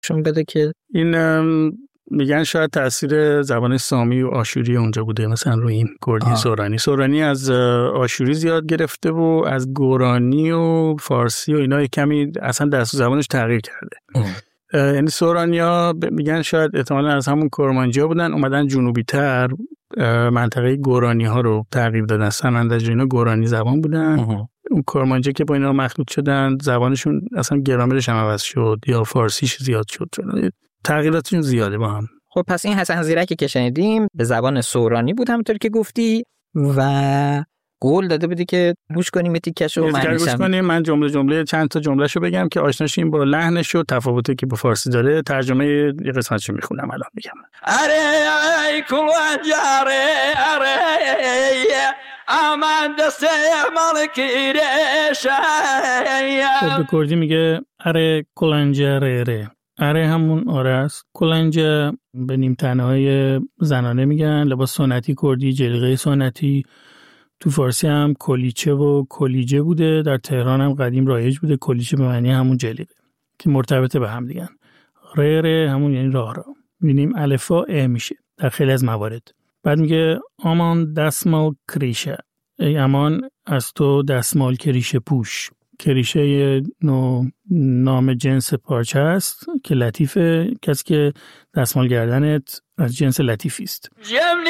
شون بده که این میگن شاید تاثیر زبان سامی و آشوری اونجا بوده، مثلا روی این کردی سورانی از آشوری زیاد گرفته و از گورانی و فارسی و اینا کمی اصلا دست زبانش تغییر کرده. یعنی سورانیا میگن شاید احتمالاً از همون کرمانجا بودن، اومدن جنوبی تر منطقه گورانی ها رو تغییر دادن. سمندج اینا گورانی زبان بودن. اون کرمانجا که با اینا مخلوط شدن زبانشون اصلا گرامرش هم عوض شد یا فارسیش زیاد شد. تغییراتشون زیاده با هم. خب پس این حسن زیرکی که شنیدیم به زبان سورانی بود همونطور که گفتی و قول داده بودی که گوش کنیم تیکشو. من گوش کنیم. من جمله چند تا جملهشو بگم که آشناشیم با لحنش و تفاوتی که با فارسی داره. ترجمه یه قسمتشو میخونم الان میگم. اره کلنجاره اره امان دسته مالکی رشه. به کردی میگه اره کلنجاره. اره همون آره است. کلنجه به نیم تنه‌های زنانه میگن، لباس سنتی کردی، جلیقه سنتی. تو فارسی هم کلیچه و کلیجه بوده. در تهران هم قدیم رایج بوده. کلیچه به معنی همون جلیقه که مرتبطه به هم دیگن. ره همون یعنی راه. می‌بینیم الفا ا میشه در خیلی از موارد. بعد میگه امان دستمال کریشه. ای امان از تو دستمال کریشه پوش. کریشه یه نام جنس پارچه است که لطیفه. کسی که دستمال گردنت از جنس لطیفی است.